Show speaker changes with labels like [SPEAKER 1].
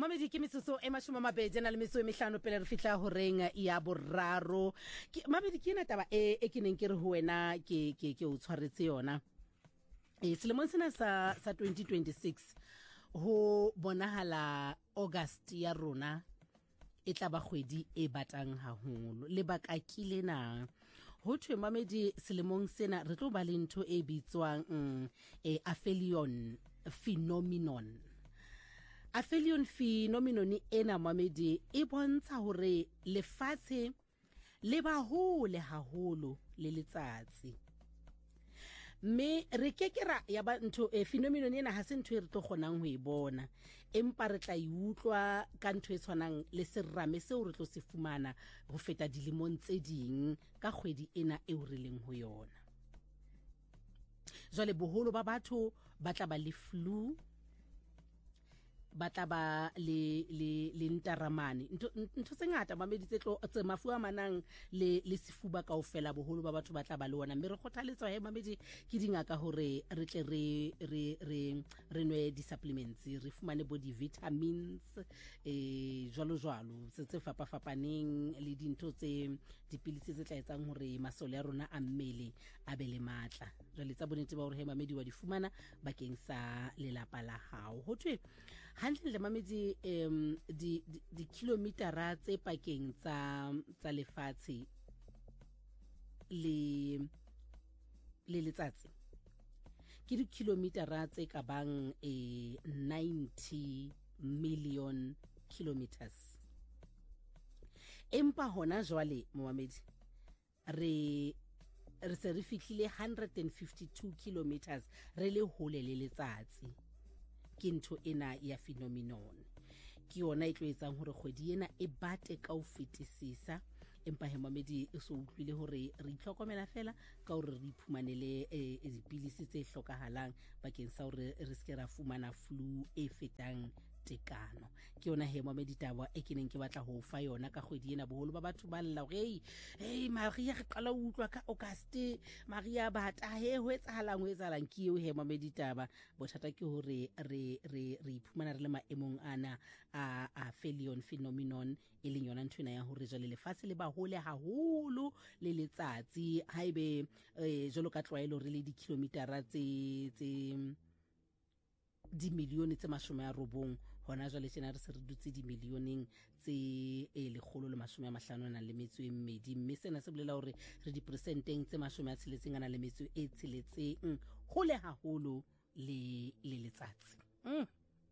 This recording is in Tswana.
[SPEAKER 1] Mamedi ke metsotso e mashome a mabedi na le metso e mehlano pele re fihla ho reng ya boraro. Mamedi ke ena taba e ke neng ke re ho wena ke o tshwaretse yona. Selemong sena sa 2026 ho bonahala August ya rona e tla ba kgwedi e batang haholo. Lebaka ke lena, ho thwe Mamedi selemong sena re tlo ba le ntho e bitswang aphelion phenomenon. Aphelion phenomenon ena Mamedi e bontsha hore lefatshe le ba hole haholo le letsatsi. Me re kekera ya ba ntho phenomenon ena ha se ntho e re tlo kgonang ho e bona, empa re tla iutlwa ka ntho e tshwanang le serame seo re tlo se fumana ho feta dilemong tse ding ka kgwedi ena e re leng ho yona. Jwale boholo ba batho ba tla ba le flu, ba tla ba le ntaramane, ntho tse ngata Mamedi tse mafu a manang le sefuba kaofela boholo ba batho ba tla ba le ona. Mme re kgothaletswa he Mamedi ke dingaka hore re tle re nwe di-supplements, re fumane bo di-vitamins jwalo tse fapafapaneng le dintho tse dipilisi tse tla etsang hore masole a rona a mmele a be le matla. Jwale tsa bonnete ba hore he Mamedi wa di fumana bakeng sa lelapa la hao. Ho thwe hantle le Mamedi di kilometera tse pakeng tsa lefatshe le letsatsi ke di kilometera tse ka bang 90 million kilometers. Empa hona jwale Mamedi re se re fihlile 152 kilometers re le hole le letsatsi. Ke ntho ena ya phenomenon ke yona e tlo etsang hore kgwedi ena e bate ka o fetisisa. Empa he Mamedi e so utlwile hore re itlhokomela fela ka hore re iphumanele dipilisi tse hlokahalang bakeng sa hore re se ke ra fumana flu e fetang tekano. Ke yona he Mamedi taba e ke neng ke batla ho fa yona ka kgwedi ena. Boholo ba batho ba lla hore hey Maria re qala ho utlwa ka August, Maria bata he ho etsahalang ke eo he Mamedi taba. Bothata ke hore re iphumana re le maemong ana a aphelion phenomenon, e leng yona nthwena ya hore jwale lefatshe le ba hole haholo le letsatsi. Haebe jwalo ka tlwaelo re le di-kilometera tse dimilione tse 90, hona jwale tjena re se re dutse dimilioneng tse 152. Mme sena se bolela hore re diperesenteng tse 66 hole haholo le letsatsi.